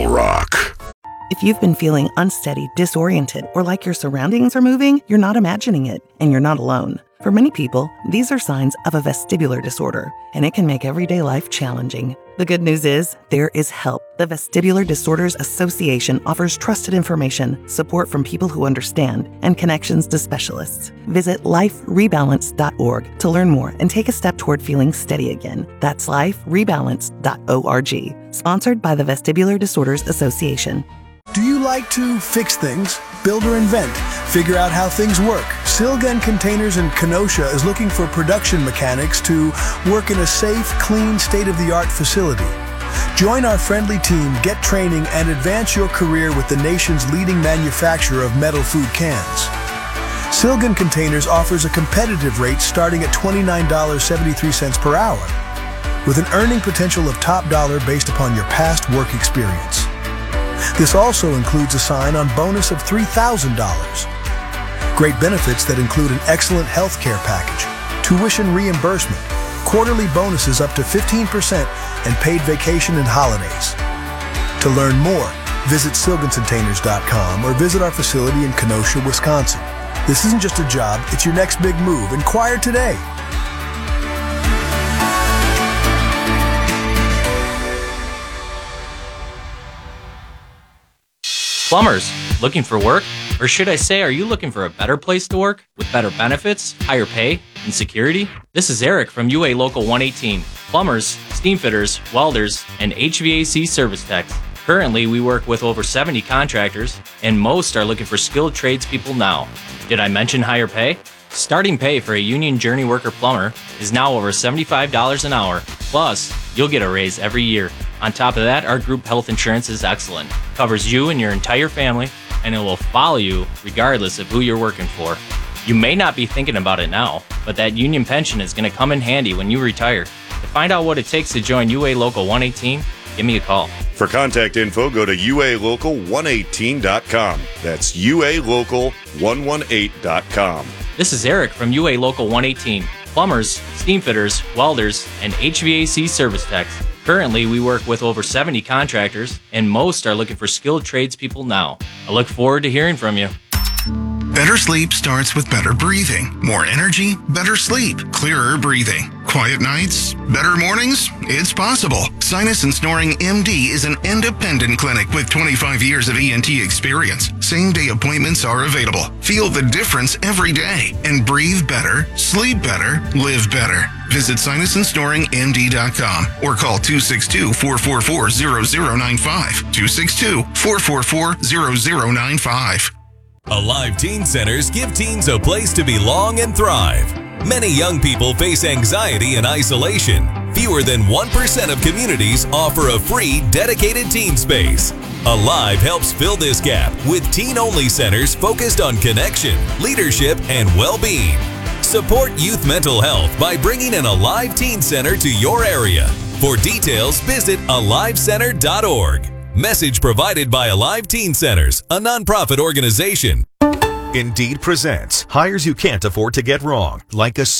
rock. If you've been feeling unsteady, disoriented, or like your surroundings are moving, you're not imagining it, and you're not alone. For many people, these are signs of a vestibular disorder, and it can make everyday life challenging. The good news is, there is help. The Vestibular Disorders Association offers trusted information, support from people who understand, and connections to specialists. Visit liferebalance.org to learn more and take a step toward feeling steady again. That's liferebalance.org. Sponsored by the Vestibular Disorders Association. Do you like to fix things, build or invent, figure out how things work? Silgan Containers in Kenosha is looking for production mechanics to work in a safe, clean, state-of-the-art facility. Join our friendly team, get training, and advance your career with the nation's leading manufacturer of metal food cans. Silgan Containers offers a competitive rate starting at $29.73 per hour, with an earning potential of top dollar based upon your past work experience. This also includes a sign-on bonus of $3,000. Great benefits that include an excellent health care package, tuition reimbursement, quarterly bonuses up to 15%, and paid vacation and holidays. To learn more, visit SilganContainers.com or visit our facility in Kenosha, Wisconsin. This isn't just a job, it's your next big move. Inquire today. Plumbers, looking for work? Or should I say, are you looking for a better place to work with better benefits, higher pay, and security? This is Eric from UA Local 118. Plumbers, steam fitters, welders, and HVAC service techs. Currently, we work with over 70 contractors, and most are looking for skilled tradespeople now. Did I mention higher pay? Starting pay for a union journey worker plumber is now over $75 an hour. Plus, you'll get a raise every year. On top of that, our group health insurance is excellent. Covers you and your entire family, and it will follow you regardless of who you're working for. You may not be thinking about it now, but that union pension is going to come in handy when you retire. To find out what it takes to join UA Local 118, give me a call. For contact info, go to ualocal118.com. That's ualocal118.com. This is Eric from UA Local 118. Plumbers, steam fitters, welders, and HVAC service techs. Currently, we work with over 70 contractors, and most are looking for skilled tradespeople now. I look forward to hearing from you. Better sleep starts with better breathing. More energy, better sleep. Clearer breathing. Quiet nights, better mornings? It's possible. Sinus and Snoring MD is an independent clinic with 25 years of ENT experience. Same-day appointments are available. Feel the difference every day and breathe better, sleep better, live better. Visit sinusandsnoringmd.com or call 262-444-0095. 262-444-0095. Alive Teen Centers give teens a place to belong and thrive. Many young people face anxiety and isolation. Fewer than 1% of communities offer a free, dedicated teen space. Alive helps fill this gap with teen-only centers focused on connection, leadership, and well-being. Support youth mental health by bringing an Alive Teen Center to your area. For details, visit alivecenter.org. Message provided by Alive Teen Centers, a nonprofit organization. Indeed presents hires you can't afford to get wrong, like a